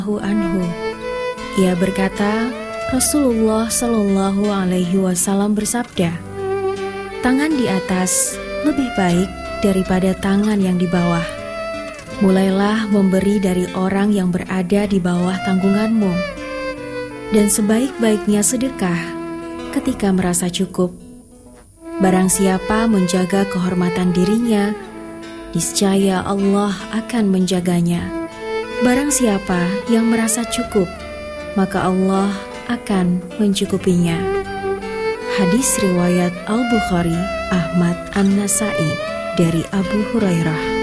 Anhu. Ia berkata, Rasulullah Shallallahu Alaihi Wasallam bersabda, tangan di atas lebih baik daripada tangan yang di bawah. Mulailah memberi dari orang yang berada di bawah tanggunganmu. Dan sebaik-baiknya sedekah ketika merasa cukup. Barang siapa menjaga kehormatan dirinya, niscaya Allah akan menjaganya. Barang siapa yang merasa cukup, maka Allah akan mencukupinya. Hadis riwayat Al-Bukhari, Ahmad, An-Nasai dari Abu Hurairah.